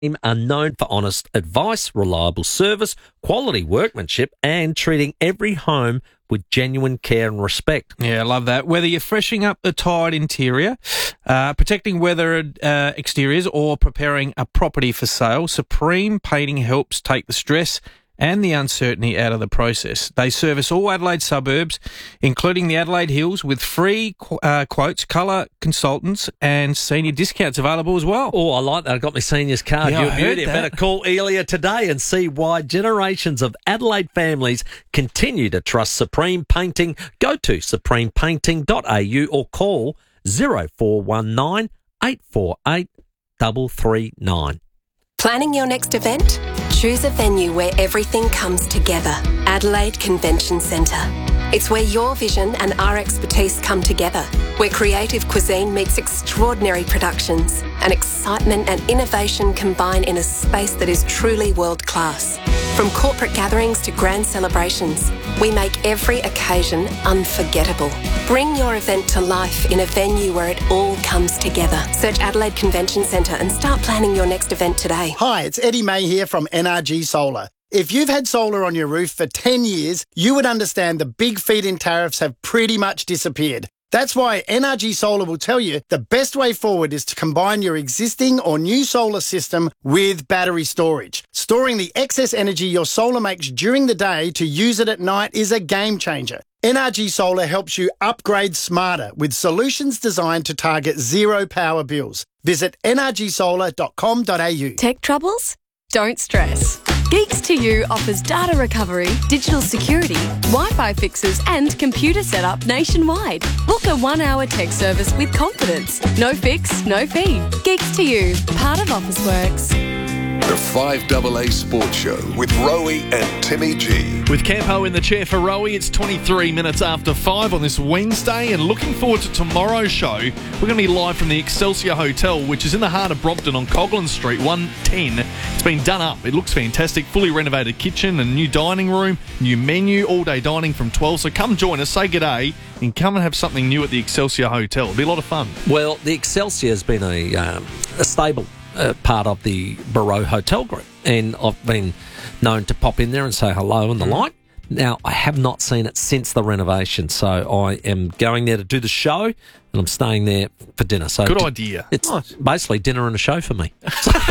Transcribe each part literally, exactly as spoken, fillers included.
are known for honest advice, reliable service, quality workmanship, and treating every home with genuine care and respect. Yeah, I love that. Whether you're freshening up the tired interior, uh, protecting weathered uh, exteriors, or preparing a property for sale, Supreme Painting helps take the stress and the uncertainty out of the process. They service all Adelaide suburbs, including the Adelaide Hills, with free uh, quotes, colour consultants, and senior discounts available as well. Oh, I like that. I got my seniors card. Yeah, you I heard you that. better call Elia today and see why generations of Adelaide families continue to trust Supreme Painting. Go to supreme painting dot a u or call zero four one nine, eight four eight, three three nine. Planning your next event? Choose a venue where everything comes together. Adelaide Convention Centre. It's where your vision and our expertise come together, where creative cuisine meets extraordinary productions, and excitement and innovation combine in a space that is truly world-class. From corporate gatherings to grand celebrations, we make every occasion unforgettable. Bring your event to life in a venue where it all comes together. Search Adelaide Convention Centre and start planning your next event today. Hi, it's Eddie May here from N R G Solar. If you've had solar on your roof for ten years, you would understand the big feed-in tariffs have pretty much disappeared. That's why N R G Solar will tell you the best way forward is to combine your existing or new solar system with battery storage. Storing the excess energy your solar makes during the day to use it at night is a game changer. N R G Solar helps you upgrade smarter with solutions designed to target zero power bills. Visit n r g solar dot com dot a u. Tech troubles? Don't stress. Geeks to You offers data recovery, digital security, Wi-Fi fixes and computer setup nationwide. Book a one-hour tech service with confidence. No fix, no fee. Geeks to You, part of Officeworks. The five A A Sports Show with Rowie and Timmy G. With Campo in the chair for Rowie, it's twenty-three minutes after five on this Wednesday, and looking forward to tomorrow's show. We're going to be live from the Excelsior Hotel, which is in the heart of Brompton on Coghlan Street, one ten. It's been done up. It looks fantastic. Fully renovated kitchen and new dining room, new menu, all-day dining from twelve. So come join us, say g'day, and come and have something new at the Excelsior Hotel. It'll be a lot of fun. Well, the Excelsior has been a, um, a stable uh, part of the Barreau Hotel Group, and I've been known to pop in there and say hello and the like. Now, I have not seen it since the renovation, so I am going there to do the show, and I'm staying there for dinner. So Good d- idea. It's Nice. basically dinner and a show for me.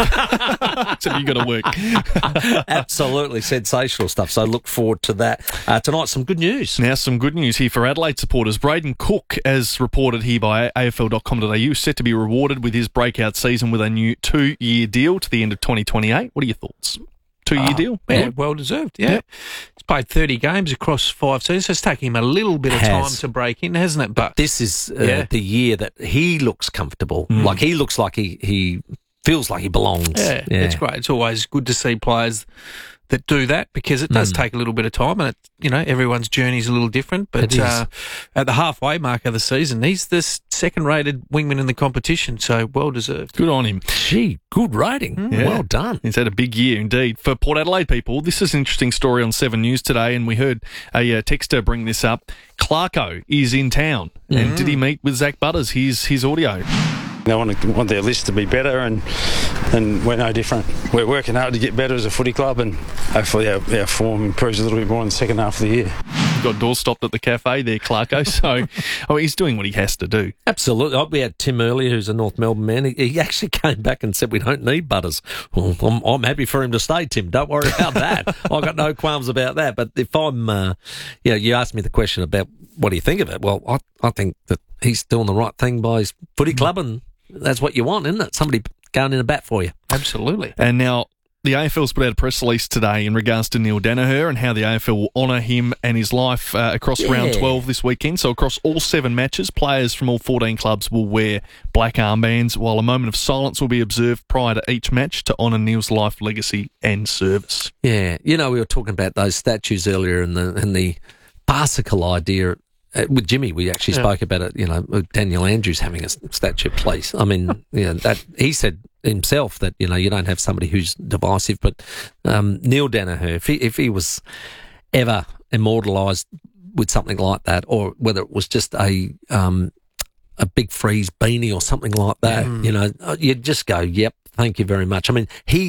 So you got to work. Absolutely sensational stuff. So look forward to that. Uh, tonight, some good news. Now, some good news here for Adelaide supporters. Braden Cook, as reported here by A F L dot com dot a u, set to be rewarded with his breakout season with a new two-year deal to the end of twenty twenty-eight. What are your thoughts? Two-year Oh, deal? Yeah, Good? well deserved, yeah. Yep. He's played thirty games across five seasons, so it's taken him a little bit of Has. time to break in, hasn't it? But This is uh, Yeah. the year that he looks comfortable. Like, he looks like he, he feels like he belongs. yeah, it's great. It's always good to see players that do that, because it does take a little bit of time, and it, you know, everyone's journey is a little different. But It is. uh, at the halfway mark of the season, he's the s- second-rated wingman in the competition, so well deserved. Good on him. Gee, good rating. Yeah. Well done. He's had a big year indeed. For Port Adelaide people, this is an interesting story on Seven News today, and we heard a uh, texter bring this up. Clarko is in town, and did he meet with Zach Butters? Here's his audio. They want, to, want their list to be better, and and we're no different. We're working hard to get better as a footy club, and hopefully our, our form improves a little bit more in the second half of the year. Got door stopped at the cafe there, Clarko. So oh, he's doing what he has to do. Absolutely. Oh, we had Tim earlier, who's a North Melbourne man. He, he actually came back and said, we don't need Butters. Well, I'm, I'm happy for him to stay, Tim. Don't worry about that. I've got no qualms about that. But if I'm, uh, you know, you asked me the question about what do you think of it? Well, I, I think that he's doing the right thing by his footy club, and that's what you want, isn't it? Somebody going in a bat for you. Absolutely. And now the A F L's put out a press release today in regards to Neil Danaher and how the A F L will honour him and his life uh, across Yeah. round twelve this weekend. So across all seven matches, players from all fourteen clubs will wear black armbands, while a moment of silence will be observed prior to each match to honour Neil's life, legacy and service. Yeah. You know, we were talking about those statues earlier, and the, and the farcical idea. Uh, with Jimmy, we actually Yeah. spoke about it, you know, with Daniel Andrews having a s- statue place. I mean, you know, that he said himself that, you know, you don't have somebody who's divisive, but um, Neil Danaher, if he, if he was ever immortalised with something like that, or whether it was just a um, a big freeze beanie or something like that, you know, you'd just go, yep, Thank you very much. I mean, he